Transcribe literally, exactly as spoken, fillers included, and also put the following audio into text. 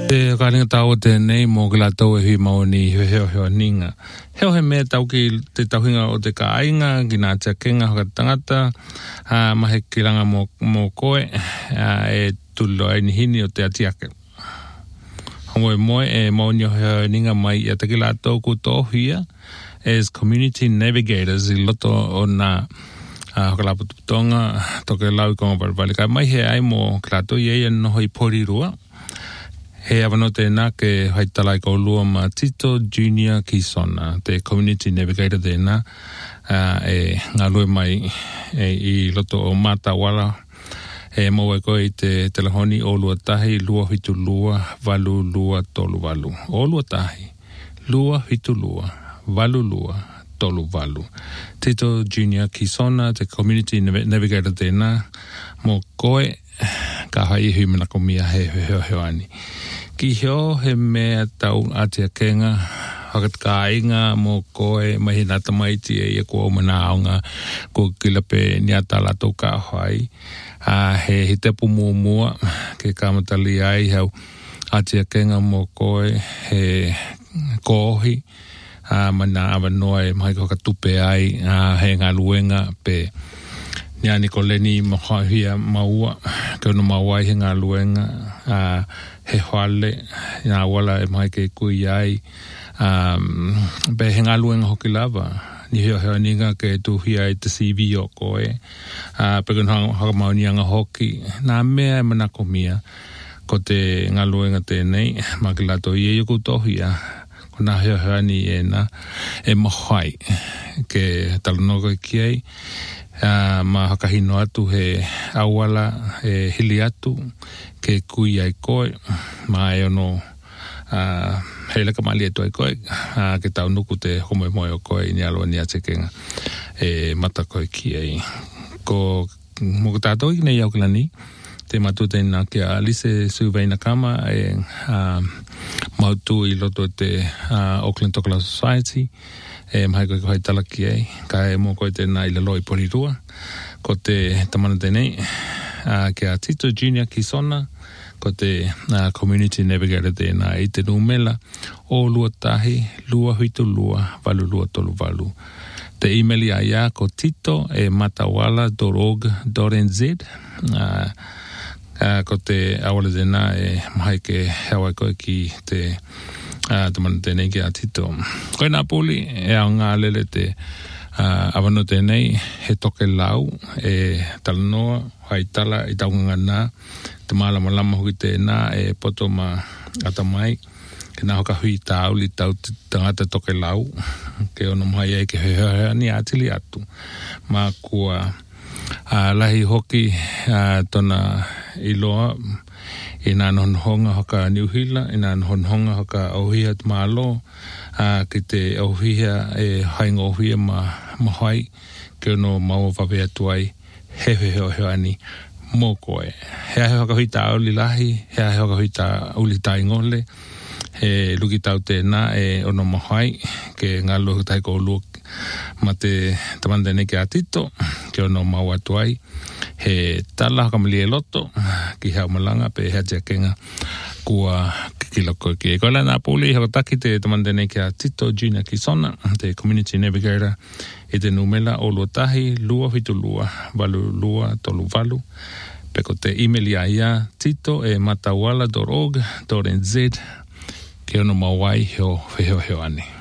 E kāringa tau te nei mō kila tau e hui maoni heo heo heo ninga. Heo he mea tau ki te tauhinga o te kāinga, ki nā tia kenga hoka tangata, uh, mahe ki ranga mō, mō koe, uh, e tulo ai ni hini o te atiake. Hongo e moe e maoni o heo ninga mai i ataki la tau ku tōhia as community navigators i loto o nā uh, hoka la putuputonga, toke lau i konga parapali. Ka mai he ai mō kila tau i eia noho i porirua. He awano te nā ke haitalai ko lua ma Tito Junior Kisona, te community navigator te nā, uh, e ngā lue mai e, i loto o Matawala, e maua koe i te telehoni o lua tahi, lua hitu lua, valu lua, tolu valu. O lua tahi, lua hitu lua, valu lua, tolu valu. Tito Junior Kisona, te community navigator te nā, mo koe, ka hai hui mana ko mia he heo heo ani. Ki heo he mea tau atia kenga, hakat ka inga mo koe mahi nata maiti e ia kua umana aunga ko kilape niata lato ka hai. Uh, he hitepu mua mua ke kamatali ai hau atia kenga mo koe he kohi. Uh, mana awa noe mahi ko katupe ai uh, he ngā luenga pe Nia ni ko leni mahahia maua, ke ono maua i he ngā luenga, uh, he hoale, ngā wala e mai ke kui ai, um, be he ngā luenga hoki lava, ni heo heo ninga ke tuhia i te C V o koe, uh, pe kono haka maunianga hoki, nā mea e manako mia, ko te ngā luenga tēnei, makilato i e yoku tohia, ko nā heo heo ni e na, e mahai, ke talanoka ki ai, Uh, ma hakahino atu he awala he hili atu ke kui ai koe ma e ono uh, he leka mali atu ai koe uh, ke tau nuku te homoe moe o koe ni aloa ni atekenga e mata koe ki ai ko moko tātou i nei au kilani te matu te nā ke a Lise Suveina Kama e uh, mautu i loto te uh, Auckland Tokala Society e mai koe koe talaki ei, ka e mō koe tēnā i lalo i porirua, ko te tamana tēnei, uh, ke a Tito Junior Kisona, ko te uh, community navigator tēnā i te numela, o lua tahi, lua huitu lua, valu lua tolu valu. Te emaili a ia ko tito e matawala dot org dot n z, uh, uh, ko te awale tēnā e mai ke hewa koe ki te Uh, te mana tēnei ki a tito. Koe nā puli e au ngā lele te uh, awano tēnei he toke lau e talanoa, haitala i taunga nā, te mālama lama hui tēnā e poto ma atamai, ke nā hoka hui tāu li tau tangata toke lau, ke ono mai e ke hea ni atili atu. Mā kua uh, lahi hoki uh, tona iloa, i nā nonhonga hoka Niuhila, i nā nonhonga hoka Auhia te Mālo, uh, ki te Auhia e hainga Auhia ma mahai, ke ono maua whawea tuai, he he heo heo ani, mō koe. Hea he hoka hui tā auli lahi, hea he hoka hui tā auli tā ingole, he luki tau tēnā e ono mahai, ke ngā lohu tai ko luok, ma te tamanda nei ke a Tito, ke ono maua tuai, he tala haka mali e loto, ki hea malanga, pe hea tia kenga, kua kikiloko ki e koila nā pūli, haka taki te tamanda nei ke a Tito Junior Kisona, te community navigator, e te numela o lua tahi, lua hitu lua, valu lua, tolu valu, pe ko te email ia ia, tito e matawala dot org dot n z, ke ono mawai heo heo heo ane.